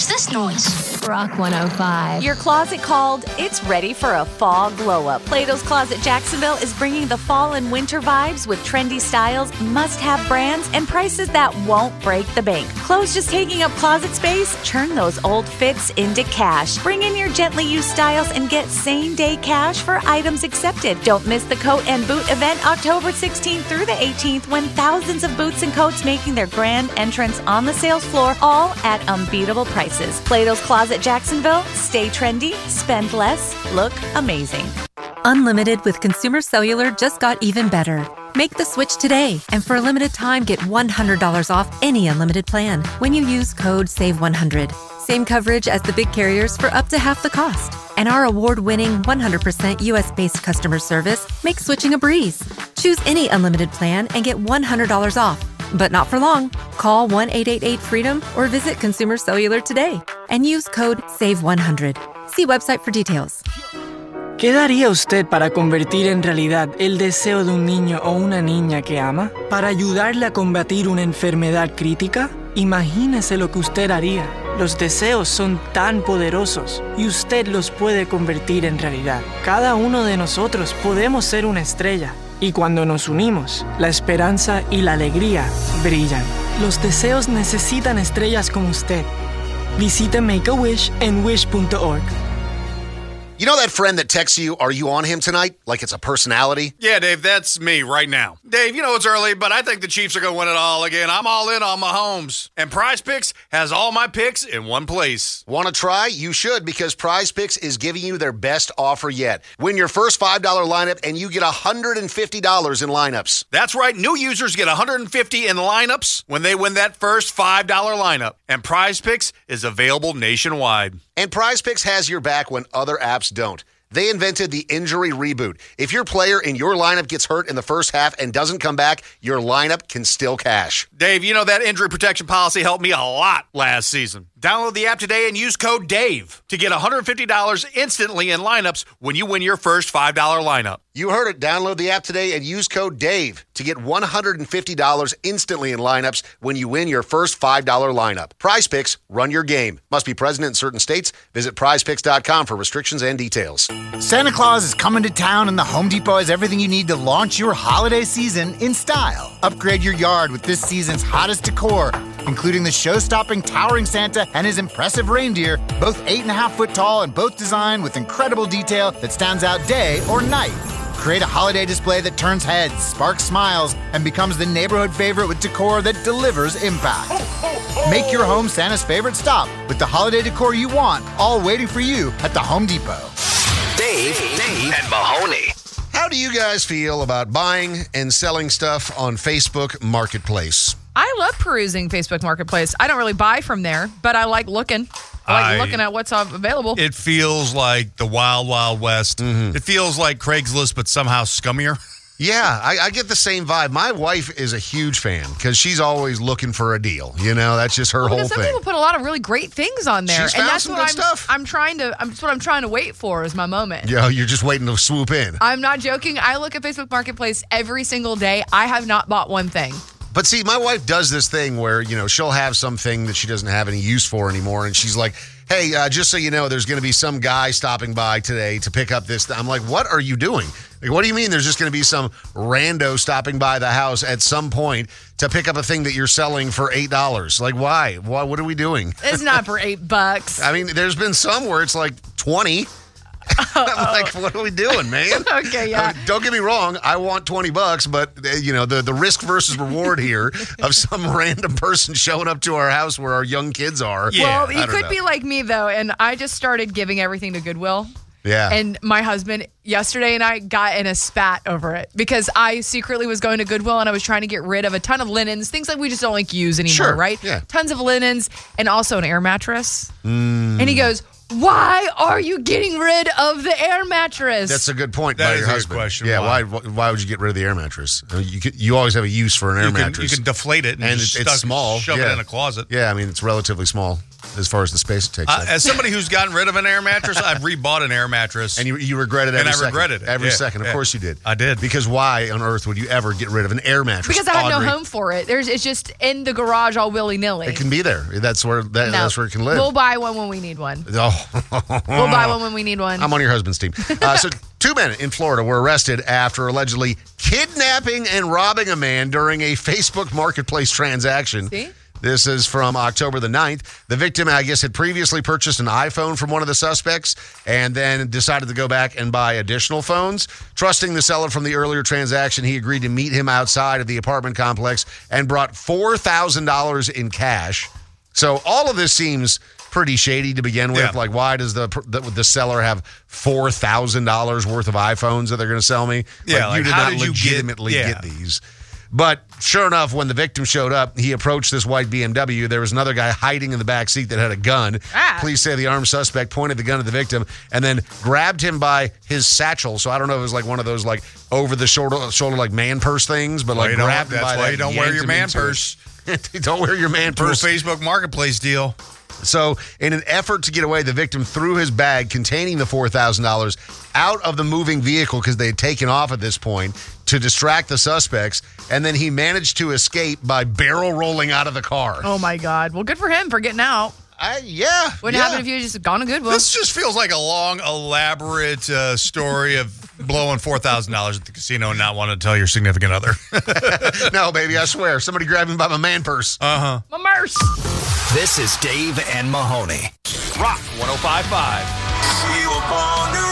this noise? Rock 105. Your closet called? It's ready for a fall glow-up. Plato's Closet Jacksonville is bringing the fall and winter vibes with trendy styles, must-have brands, and prices that won't break the bank. Clothes just taking up closet space? Turn those old fits into cash. Bring in your gently used styles and get same-day cash for items accepted. Don't miss the coat and boot event October 16th through the 18th when thousands of boots and coats making their grand entrance on the sales floor, all at unbeatable prices. Plato's Closet Jacksonville. Stay trendy, spend less, look amazing. Unlimited with Consumer Cellular just got even better. Make the switch today, and for a limited time, get $100 off any unlimited plan when you use code SAVE100. Same coverage as the big carriers for up to half the cost. And our award-winning 100% U.S.-based customer service makes switching a breeze. Choose any unlimited plan and get $100 off. But not for long. Call 1-888-FREEDOM or visit Consumer Cellular today and use code SAVE100. See website for details. ¿Qué daría usted para convertir en realidad el deseo de un niño o una niña que ama? ¿Para ayudarle a combatir una enfermedad crítica? Imagínese lo que usted haría. Los deseos son tan poderosos y usted los puede convertir en realidad. Cada uno de nosotros podemos ser una estrella. Y cuando nos unimos, la esperanza y la alegría brillan. Los deseos necesitan estrellas como usted. Visite Make-A-Wish en wish.org. You know that friend that texts you, "Are you on him tonight?" Like it's a personality? Yeah, Dave, that's me right now. Dave, you know it's early, but I think the Chiefs are going to win it all again. I'm all in on Mahomes. And Prize Picks has all my picks in one place. Want to try? You should, because Prize Picks is giving you their best offer yet. Win your first $5 lineup and you get $150 in lineups. That's right. New users get $150 in lineups when they win that first $5 lineup. And Prize Picks is available nationwide. And Prize Picks has your back when other apps don't. They invented the injury reboot. If your player in your lineup gets hurt in the first half and doesn't come back, your lineup can still cash. Dave, you know that injury protection policy helped me a lot last season. Download the app today and use code DAVE to get $150 instantly in lineups when you win your first $5 lineup. You heard it. Download the app today and use code DAVE to get $150 instantly in lineups when you win your first $5 lineup. Prize Picks, run your game. Must be present in certain states. Visit prizepicks.com for restrictions and details. Santa Claus is coming to town, and the Home Depot has everything you need to launch your holiday season in style. Upgrade your yard with this season's hottest decor, including the show-stopping towering Santa and his impressive reindeer, both 8.5 foot tall and both designed with incredible detail that stands out day or night. Create a holiday display that turns heads, sparks smiles, and becomes the neighborhood favorite with decor that delivers impact. Make your home Santa's favorite stop with the holiday decor you want, all waiting for you at the Home Depot. Dave, and Mahoney. How do you guys feel about buying and selling stuff on Facebook Marketplace? I love perusing Facebook Marketplace. I don't really buy from there, but I like looking. I like looking at what's available. It feels like the Wild Wild West. Mm-hmm. It feels like Craigslist, but somehow scummier. Yeah, I get the same vibe. My wife is a huge fan because she's always looking for a deal. You know, that's just her whole thing. Some people put a lot of really great things on there. She's found some good stuff. That's what I'm trying to wait for is my moment. Yeah, you're just waiting to swoop in. I'm not joking. I look at Facebook Marketplace every single day. I have not bought one thing. But see, my wife does this thing where, you know, she'll have something that she doesn't have any use for anymore. And she's like, hey, just so you know, there's going to be some guy stopping by today to pick up this. I'm like, what are you doing? Like, what do you mean there's just going to be some rando stopping by the house at some point to pick up a thing that you're selling for $8? Like, why? What are we doing? It's not for $8. I mean, there's been some where it's like 20. I'm like, what are we doing, man? Okay, yeah. Don't get me wrong. I want $20, but you know, the risk versus reward here of some random person showing up to our house where our young kids are. Yeah. Well, you could be like me though, and I just started giving everything to Goodwill. Yeah. And my husband yesterday and I got in a spat over it because I secretly was going to Goodwill and I was trying to get rid of a ton of linens, things like we just don't like use anymore, sure. right? Yeah. Tons of linens and also an air mattress. And he goes, Why are you getting rid of the air mattress? That's a good point That by is your a good husband. question. Yeah, why would you get rid of the air mattress? I mean, you always have a use for an air mattress. You can deflate it and just it's small. shove it in a closet. Yeah, I mean, it's relatively small as far as the space it takes up. As somebody who's gotten rid of an air mattress, I've rebought an air mattress. And you regret it every second. And I regretted it. Every Yeah, second. Of yeah. course you did. I did. Because why on earth would you ever get rid of an air mattress? Because I have Audrey? no home for it. It's just in the garage all willy-nilly. It can be there. That's where that's where it can live. We'll buy one when we need one. Oh. We'll buy one when we need one. I'm on your husband's team. So 2 men in Florida were arrested after allegedly kidnapping and robbing a man during a Facebook Marketplace transaction. See? This is from October the 9th. The victim, I guess, had previously purchased an iPhone from one of the suspects and then decided to go back and buy additional phones. Trusting the seller from the earlier transaction, he agreed to meet him outside of the apartment complex and brought $4,000 in cash. So all of this seems pretty shady to begin with. Yeah. Like, why does the seller have $4,000 worth of iPhones that they're going to sell me? Yeah, like, you did how not did you legitimately get- get these. But sure enough, when the victim showed up, he approached this white BMW. There was another guy hiding in the back seat that had a gun. Police say the armed suspect pointed the gun at the victim and then grabbed him by his satchel. So I don't know if it was like one of those like over the shoulder like man purse things, but like grabbed him by That's why you don't wear your man purse. Don't wear your man purse. To a Facebook Marketplace deal. So, in an effort to get away, the victim threw his bag containing the $4,000 out of the moving vehicle because they had taken off at this point to distract the suspects, and then he managed to escape by barrel rolling out of the car. Oh, my God. Well, good for him for getting out. Yeah. Wouldn't happen if you had just gone to Goodwill. This just feels like a long, elaborate story of blowing $4,000 at the casino and not wanting to tell your significant other. No, baby, I swear. Somebody grabbed me by my man purse. Uh-huh. My merce. This is Dave and Mahoney. Rock 105.5.